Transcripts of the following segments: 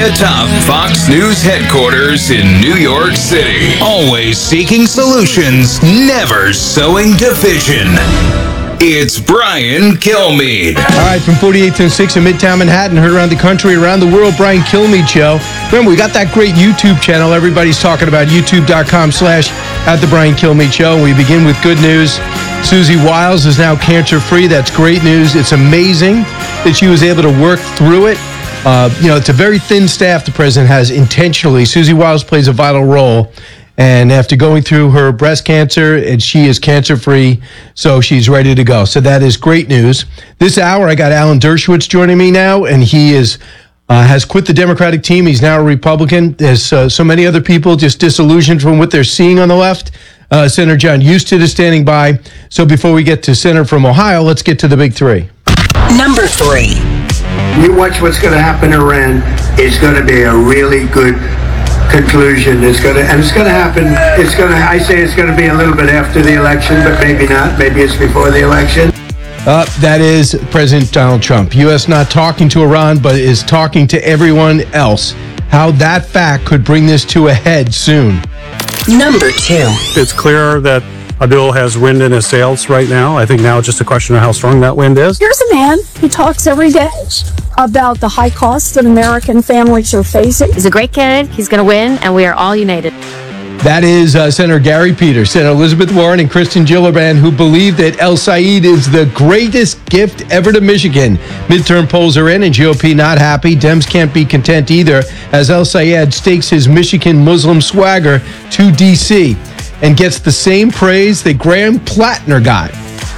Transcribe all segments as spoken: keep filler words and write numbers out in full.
the top Fox News headquarters in New York City. Always seeking solutions, never sowing division. It's Brian Kilmeade. All right, from forty-eighth and sixth in Midtown Manhattan, heard around the country, around the world, Brian Kilmeade Show. Remember, we got that great YouTube channel. Everybody's talking about youtube.com slash at the Brian Kilmeade Show. We begin with good news. Susie Wiles is now cancer-free. That's great news. It's amazing that she was able to work through it. Uh, you know, it's a very thin staff the president has intentionally. Susie Wiles plays a vital role. And after going through her breast cancer, and she is cancer-free, so she's ready to go. So that is great news. This hour, I got Alan Dershowitz joining me now, and he is uh, has quit the Democratic team. He's now a Republican. There's uh, so many other people just disillusioned from what they're seeing on the left. Uh, Senator John Husted is standing by. So before we get to Senator from Ohio, let's get to the big three. Number three. You watch what's going to happen in Iran. It's going to be a really good conclusion. It's going to, and it's going to happen. It's going to, I say it's going to be a little bit after the election, but maybe not. Maybe it's before the election. Uh, that is President Donald Trump. U S not talking to Iran, but is talking to everyone else. How that fact could bring this to a head soon. Number two. It's clear that Abdul has wind in his sails right now. I think now it's just a question of how strong that wind is. Here's a man who talks every day about the high costs that American families are facing. He's a great candidate. He's going to win, and we are all united. That is uh, Senator Gary Peters, Senator Elizabeth Warren, and Kristen Gillibrand, who believe that El Sayed is the greatest gift ever to Michigan. Midterm polls are in, and G O P not happy. Dems can't be content either, as El Sayed stakes his Michigan Muslim swagger to D C and gets the same praise that Graham Plattner got.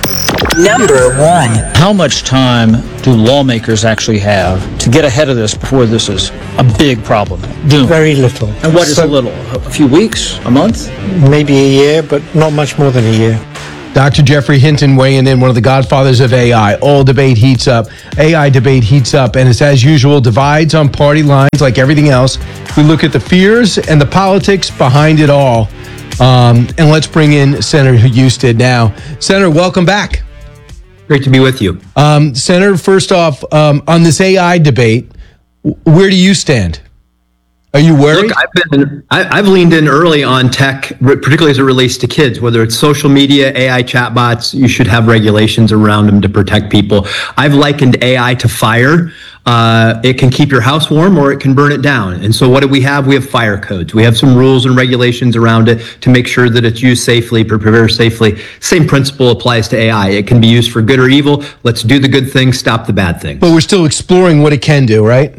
Number one. How much time do lawmakers actually have to get ahead of this before this is a big problem? Doom. Very little. And what is so, a little? A few weeks? A month? Maybe a year, but not much more than a year. Doctor Jeffrey Hinton weighing in, one of the godfathers of A I. All debate heats up. A I debate heats up, and it's as usual, divides on party lines like everything else. We look at the fears and the politics behind it all. Um, and let's bring in Senator Husted now. Senator, welcome back. Great to be with you. Um, Senator, first off, um, on this A I debate, where do you stand? Are you worried? Look, I've been, I, I've leaned in early on tech, particularly as it relates to kids, whether it's social media, A I chatbots, you should have regulations around them to protect people. I've likened A I to fire. Uh, it can keep your house warm or it can burn it down. And so what do we have? We have fire codes. We have some rules and regulations around it to make sure that it's used safely, prepared safely. Same principle applies to A I. It can be used for good or evil. Let's do the good things, stop the bad things. But we're still exploring what it can do, right?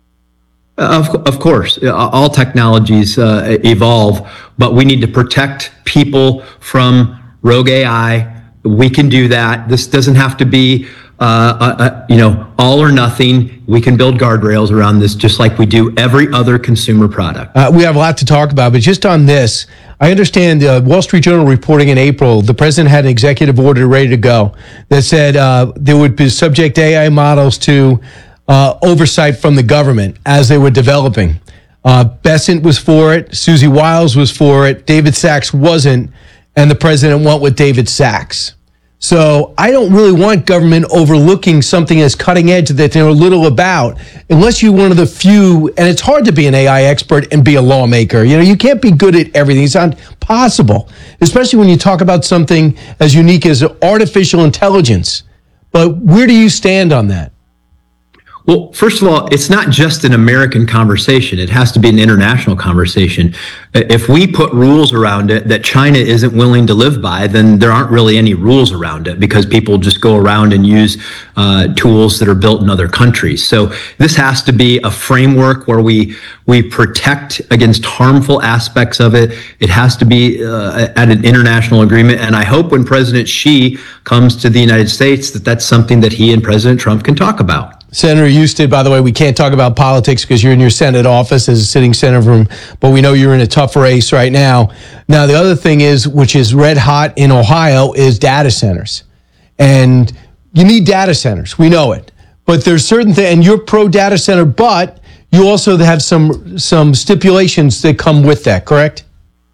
Of, of course, all technologies uh, evolve, but we need to protect people from rogue A I. We can do that. This doesn't have to be, uh, uh, uh, you know, all or nothing. We can build guardrails around this, just like we do every other consumer product. Uh, we have a lot to talk about, but just on this, I understand uh, Wall Street Journal reporting in April, the president had an executive order ready to go that said uh, there would be subject A I models to Uh, oversight from the government as they were developing. Uh, Bessent was for it. Susie Wiles was for it. David Sachs wasn't. And the president went with David Sachs. So I don't really want government overlooking something as cutting edge that they know little about, unless you're one of the few, and it's hard to be an A I expert and be a lawmaker. You know, you can't be good at everything. It's not possible, especially when you talk about something as unique as artificial intelligence. But where do you stand on that? Well, first of all, it's not just an American conversation. It has to be an international conversation. If we put rules around it that China isn't willing to live by, then there aren't really any rules around it because people just go around and use uh, tools that are built in other countries. So this has to be a framework where we we protect against harmful aspects of it. It has to be uh, at an international agreement. And I hope when President Xi comes to the United States that that's something that he and President Trump can talk about. Senator Husted, by the way, we can't talk about politics because you're in your Senate office as a sitting senator from, but we know you're in a tough race right now. Now, the other thing is, which is red hot in Ohio, is data centers. And you need data centers. We know it. But there's certain things, and you're pro data center, but you also have some some stipulations that come with that, correct?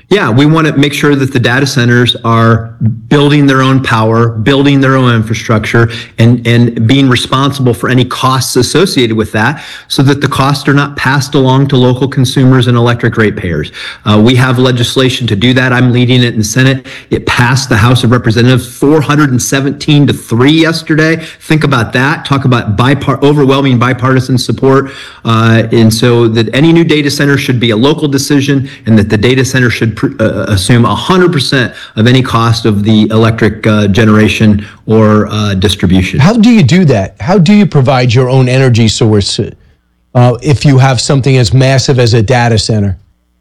Yeah, we want to make sure that the data centers are building their own power, building their own infrastructure, and, and being responsible for any costs associated with that so that the costs are not passed along to local consumers and electric ratepayers. Uh, we have legislation to do that. I'm leading it in the Senate. It passed the House of Representatives four hundred seventeen to three yesterday. Think about that. Talk about bipart- overwhelming bipartisan support. Uh, and so that any new data center should be a local decision, and that the data center should pr- uh, assume one hundred percent of any cost of the electric uh, generation or uh, distribution. How do you do that? How do you provide your own energy source uh, if you have something as massive as a data center?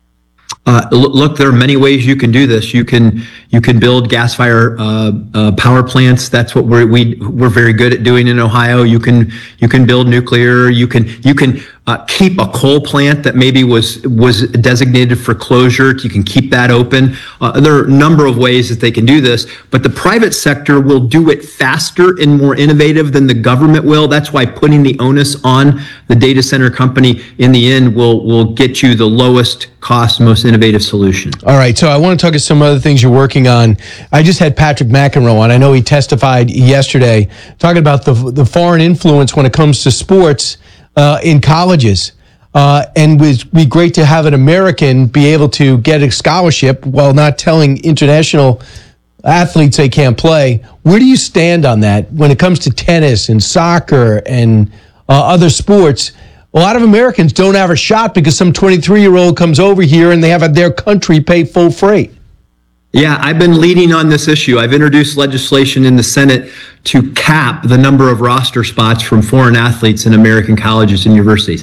Uh, look, there are many ways you can do this. You can you can build gas-fired uh, uh, power plants. That's what we're we, we're very good at doing in Ohio. You can you can build nuclear. You can you can uh, keep a coal plant that maybe was was designated for closure. You can keep that open. Uh, there are a number of ways that they can do this, but the private sector will do it faster and more innovative than the government will. That's why putting the onus on the data center company in the end will will get you the lowest cost, most innovative solution. All right, so I want to talk about some other things you're working on. I just had Patrick McEnroe on. I know he testified yesterday talking about the the foreign influence when it comes to sports uh, in colleges. Uh, and it would be great to have an American be able to get a scholarship while not telling international athletes they can't play. Where do you stand on that when it comes to tennis and soccer and uh, other sports? A lot of Americans don't have a shot because some twenty-three-year-old comes over here and they have their country pay full freight. Yeah, I've been leading on this issue. I've introduced legislation in the Senate to cap the number of roster spots from foreign athletes in American colleges and universities.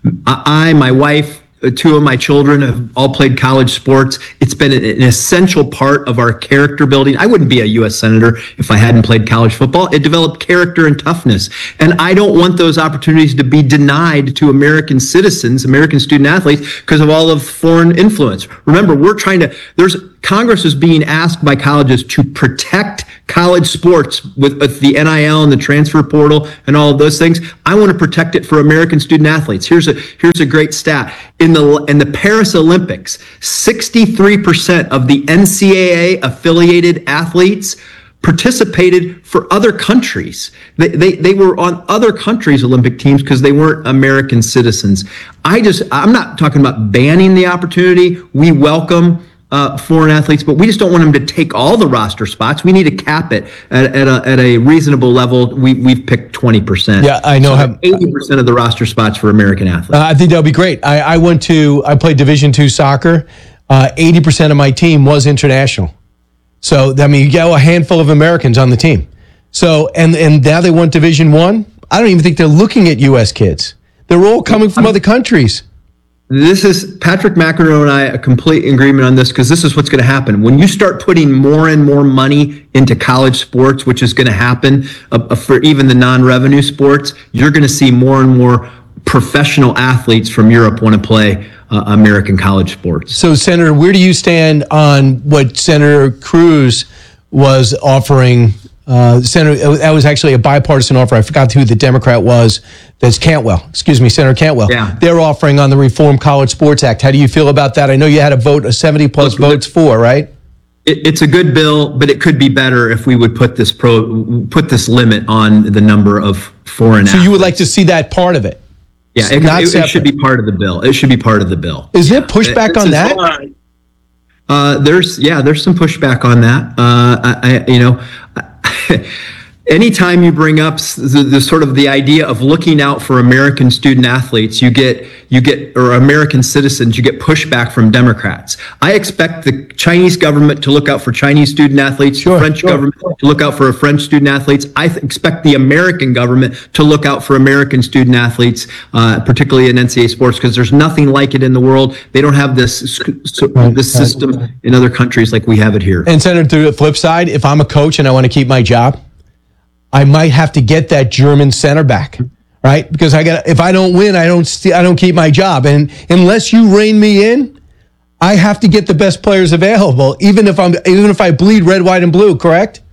I, my wife, two of my children have all played college sports. It's been an essential part of our character building. I wouldn't be a U S senator if I hadn't played college football. It developed character and toughness. And I don't want those opportunities to be denied to American citizens, American student athletes, because of all of foreign influence. Remember, we're trying to, there's, Congress is being asked by colleges to protect college sports with, with the N I L and the transfer portal and all of those things. I want to protect it for American student athletes. Here's a here's a great stat. In the in the Paris Olympics, sixty-three percent of the N C double A affiliated athletes participated for other countries. They they, they were on other countries' Olympic teams because they weren't American citizens. I just I'm not talking about banning the opportunity. We welcome Uh, foreign athletes, but we just don't want them to take all the roster spots. We need to cap it at, at, a, at a reasonable level. We, we've picked twenty percent. Yeah, I know. So how, eighty percent of the roster spots for American athletes. Uh, I think that would be great. I, I went to, I played Division two soccer. Uh, eighty percent of my team was international. So, I mean, you get a handful of Americans on the team. So, and, and now they want Division one. I don't even think they're looking at U S kids. They're all coming from other countries. This is Patrick McEnroe and I a complete agreement on this, because this is what's going to happen when you start putting more and more money into college sports, which is going to happen uh, for even the non-revenue sports. You're going to see more and more professional athletes from Europe want to play uh, American college sports. So, Senator, where do you stand on what Senator Cruz was offering? Uh, Senator, that was actually a bipartisan offer. I forgot who the Democrat was. That's Cantwell. Excuse me, Senator Cantwell. Yeah. They're offering on the Reform College Sports Act. How do you feel about that? I know you had a vote, a seventy plus votes for, right? It, it's a good bill, but it could be better if we would put this pro put this limit on the number of foreign. So athletes. you would like to see that part of it? Yeah, it, Not it, it should be part of the bill. It should be part of the bill. Is there pushback on that? Uh, there's yeah, there's some pushback on that. Uh, I, I you know. Anytime you bring up the, the sort of the idea of looking out for American student athletes, you get you get or American citizens, you get pushback from Democrats. I expect the Chinese government to look out for Chinese student athletes, sure, the French sure. government to look out for French student athletes. I th- expect the American government to look out for American student athletes, uh, particularly in N C double A sports, because there's nothing like it in the world. They don't have this so, this system in other countries like we have it here. And Senator, to the flip side, if I'm a coach and I want to keep my job, I might have to get that German center back, right? Because I got if I don't win, I don't st- I don't keep my job. And unless you rein me in, I have to get the best players available, even if I'm even if I bleed red, white, and blue. Correct?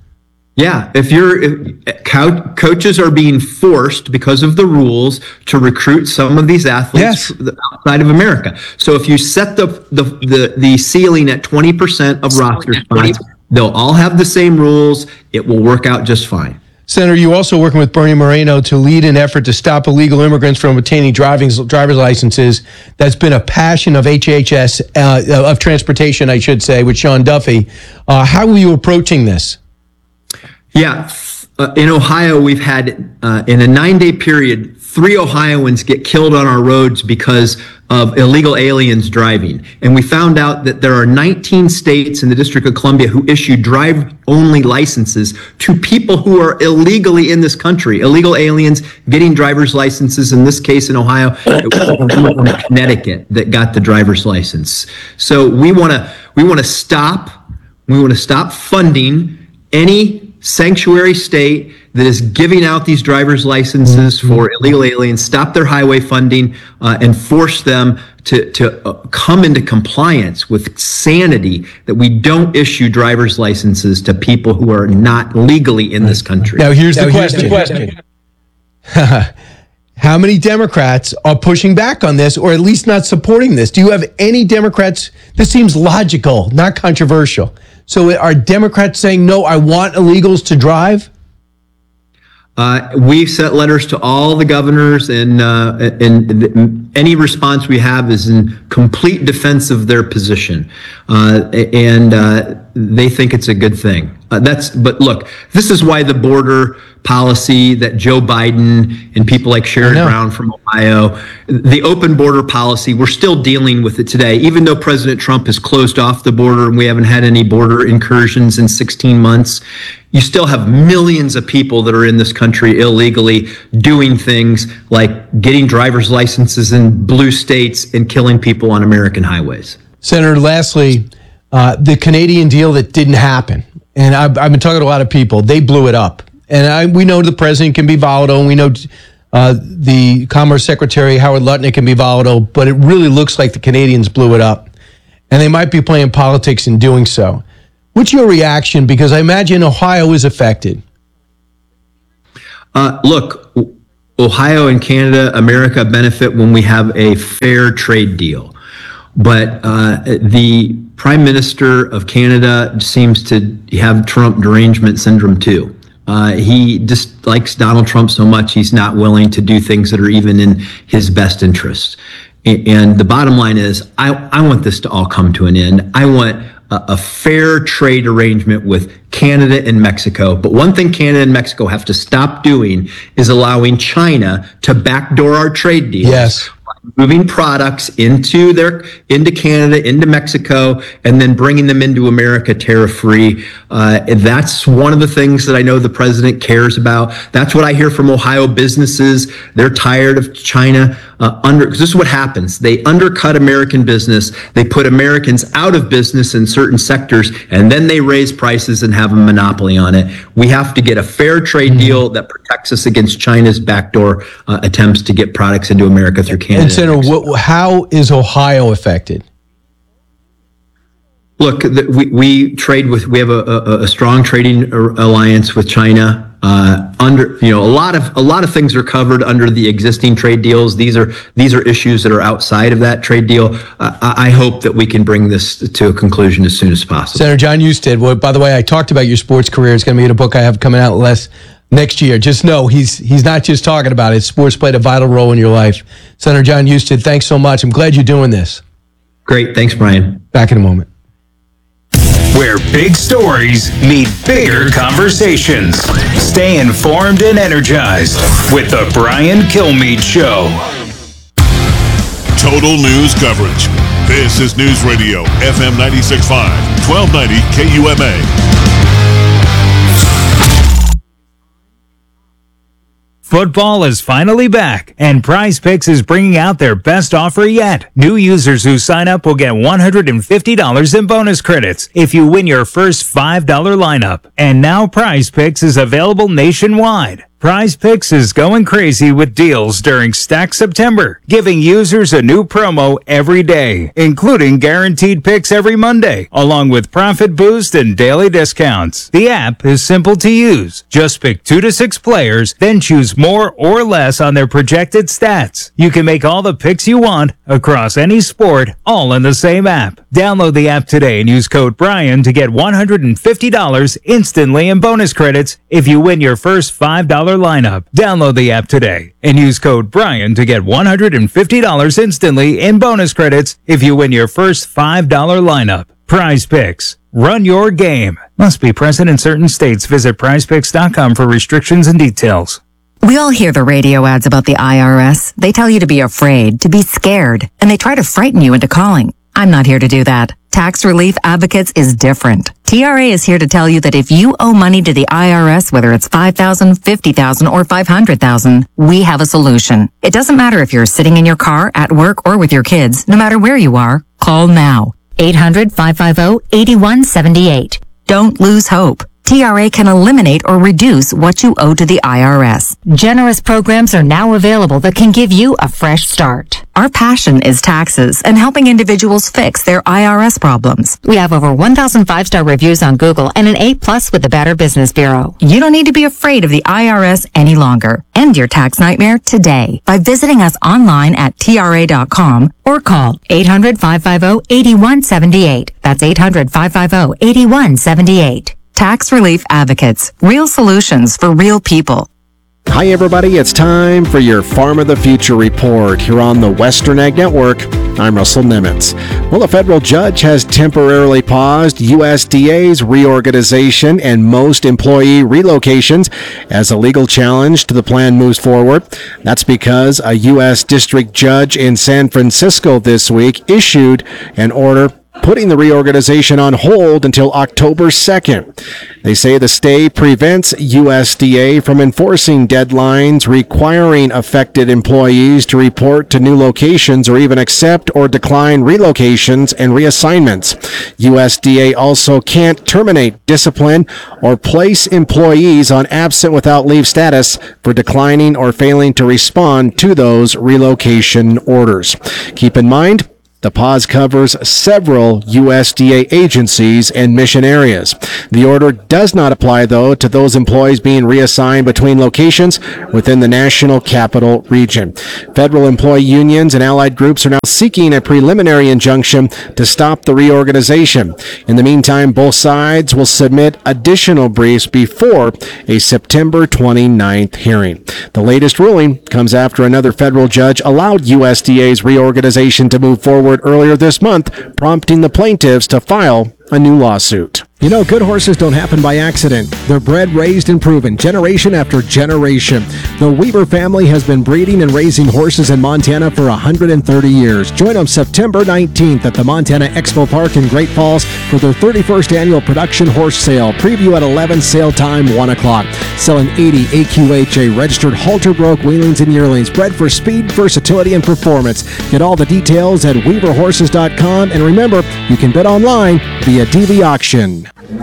Yeah, if you're if co- coaches are being forced because of the rules to recruit some of these athletes Yes. outside of America. So if you set the the the, the ceiling at twenty percent of roster spots, they'll all have the same rules. It will work out just fine. Senator, you also working with Bernie Moreno to lead an effort to stop illegal immigrants from obtaining driving driver's licenses. That's been a passion of H H S, uh, of transportation, I should say, with Sean Duffy. Uh, how are you approaching this? Yeah, uh, in Ohio, we've had, uh, in a nine-day period, three Ohioans get killed on our roads because of illegal aliens driving. And we found out that there are nineteen states in the District of Columbia who issue drive-only licenses to people who are illegally in this country. Illegal aliens getting driver's licenses. In this case, in Ohio, it was someone from Connecticut that got the driver's license. So we want to we want to stop. We want to stop funding any sanctuary state that is giving out these driver's licenses for illegal aliens, stop their highway funding, uh, and force them to, to uh, come into compliance with sanity that we don't issue driver's licenses to people who are not legally in this country. Now, here's the now, question. Here's the question. How many Democrats are pushing back on this, or at least not supporting this? Do you have any Democrats? This seems logical, not controversial. So are Democrats saying, no, I want illegals to drive? Uh, we've sent letters to all the governors, and, uh, and th- any response we have is in complete defense of their position. Uh, and uh, they think it's a good thing. Uh, that's, but look, this is why the border policy that Joe Biden and people like Sherrod Brown from Ohio, the open border policy, we're still dealing with it today. Even though President Trump has closed off the border and we haven't had any border incursions in sixteen months, you still have millions of people that are in this country illegally doing things like getting driver's licenses in blue states and killing people on American highways. Senator, lastly, uh, the Canadian deal that didn't happen, and I've, I've been talking to a lot of people, they blew it up. And I, we know the president can be volatile, and we know uh, the Commerce Secretary, Howard Lutnick, can be volatile, but it really looks like the Canadians blew it up. And they might be playing politics in doing so. What's your reaction? Because I imagine Ohio is affected. Uh, look, Ohio and Canada, America benefit when we have a fair trade deal. But uh, the Prime Minister of Canada seems to have Trump derangement syndrome too. Uh, he dislikes Donald Trump so much he's not willing to do things that are even in his best interest. And, and the bottom line is, I, I want this to all come to an end. I want a, a fair trade arrangement with Canada and Mexico. But one thing Canada and Mexico have to stop doing is allowing China to backdoor our trade deals. Yes. Moving products into their into Canada, into Mexico, and then bringing them into America tariff-free. Uh, and that's one of the things that I know the president cares about. That's what I hear from Ohio businesses. They're tired of China uh, under. Because this is what happens: they undercut American business. They put Americans out of business in certain sectors, and then they raise prices and have a monopoly on it. We have to get a fair trade deal that protects us against China's backdoor uh, attempts to get products into America through Canada. And Senator, what, how is Ohio affected? Look, the, we, we trade with, we have a, a, a strong trading alliance with China. Uh, under, you know, a lot of a lot of things are covered under the existing trade deals. These are these are issues that are outside of that trade deal. Uh, I, I hope that we can bring this to a conclusion as soon as possible. Senator John Husted, well, by the way, I talked about your sports career. It's going to be in a book I have coming out less next year. Just know he's he's not just talking about it. Sports played a vital role in your life. Senator John Husted, thanks so much. I'm glad you're doing this. Great. Thanks, Brian. Back in a moment. Where big stories meet bigger conversations. Stay informed and energized with the Brian Kilmeade Show. Total news coverage. This is News Radio F M ninety-six point five, twelve ninety K U M A. Football is finally back, and Prize Picks is bringing out their best offer yet. New users who sign up will get one hundred fifty dollars in bonus credits if you win your first five dollar lineup. And now Prize Picks is available nationwide. Prize Picks is going crazy with deals during Stack September, giving users a new promo every day, including guaranteed picks every Monday, along with profit boost and daily discounts. The app is simple to use. Just pick two to six players, then choose more or less on their projected stats. You can make all the picks you want across any sport, all in the same app. Download the app today and use code Brian to get one hundred fifty dollars instantly in bonus credits if you win your first five dollars lineup. Download the app today and use code Brian to get one hundred fifty dollars instantly in bonus credits if you win your first five dollars lineup. Prize Picks. Run your game. Must be present in certain states. Visit prize picks dot com for restrictions and details. We all hear the radio ads about the I R S. They tell you to be afraid, to be scared, and they try to frighten you into calling. I'm not here to do that. Tax Relief Advocates is different. T R A is here to tell you that if you owe money to the I R S, whether it's five thousand dollars, fifty thousand dollars, or five hundred thousand dollars, we have a solution. It doesn't matter if you're sitting in your car, at work, or with your kids. No matter where you are, call now. eight hundred, five five zero, eight one seven eight. Don't lose hope. T R A can eliminate or reduce what you owe to the I R S. Generous programs are now available that can give you a fresh start. Our passion is taxes and helping individuals fix their I R S problems. We have over one thousand five-star reviews on Google and an A plus with the Better Business Bureau. You don't need to be afraid of the I R S any longer. End your tax nightmare today by visiting us online at T R A dot com or call eight hundred, five five zero, eight one seven eight. That's eight hundred, five five zero, eight one seven eight. Tax Relief Advocates. Real solutions for real people. Hi everybody, it's time for your Farm of the Future report here on the Western Ag Network. I'm Russell Nimitz. Well, a federal judge has temporarily paused U S D A's reorganization and most employee relocations as a legal challenge to the plan moves forward. That's because a U S district judge in San Francisco this week issued an order putting the reorganization on hold until October second. They say the stay prevents U S D A from enforcing deadlines requiring affected employees to report to new locations or even accept or decline relocations and reassignments. U S D A also can't terminate, discipline, or place employees on absent without leave status for declining or failing to respond to those relocation orders. Keep in mind, the pause covers several U S D A agencies and mission areas. The order does not apply, though, to those employees being reassigned between locations within the National Capital Region. Federal employee unions and allied groups are now seeking a preliminary injunction to stop the reorganization. In the meantime, both sides will submit additional briefs before a September twenty-ninth hearing. The latest ruling comes after another federal judge allowed U S D A's reorganization to move forward earlier this month, prompting the plaintiffs to file a new lawsuit. You know, good horses don't happen by accident. They're bred, raised, and proven generation after generation. The Weaver family has been breeding and raising horses in Montana for one hundred thirty years. Join them September nineteenth at the Montana Expo Park in Great Falls for their thirty-first annual production horse sale. Preview at eleven, sale time one o'clock. Selling eighty A Q H A registered halter broke weanlings and yearlings, bred for speed, versatility, and performance. Get all the details at weaver horses dot com, and remember, you can bet online via D V Auction.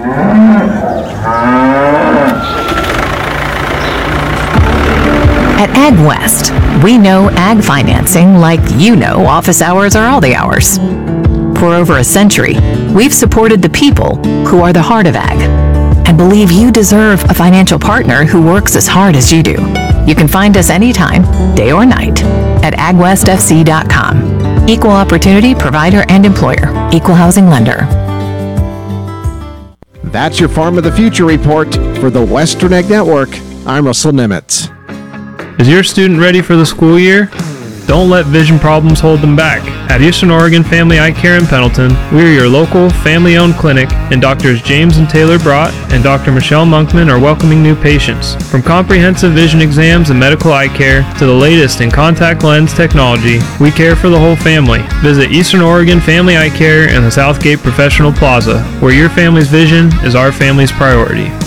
At AgWest, we know ag financing like you know office hours are all the hours. For over a century, we've supported the people who are the heart of ag and believe you deserve a financial partner who works as hard as you do. You can find us anytime, day or night, at ag west f c dot com. Equal opportunity provider and employer. Equal housing lender. That's your Farm of the Future report for the Western Ag Network. I'm Russell Nimitz. Is your student ready for the school year? Don't let vision problems hold them back. At Eastern Oregon Family Eye Care in Pendleton, we are your local family-owned clinic, and Doctors James and Taylor Brott and Doctor Michelle Monkman are welcoming new patients. From comprehensive vision exams and medical eye care to the latest in contact lens technology, we care for the whole family. Visit Eastern Oregon Family Eye Care in the Southgate Professional Plaza, where your family's vision is our family's priority.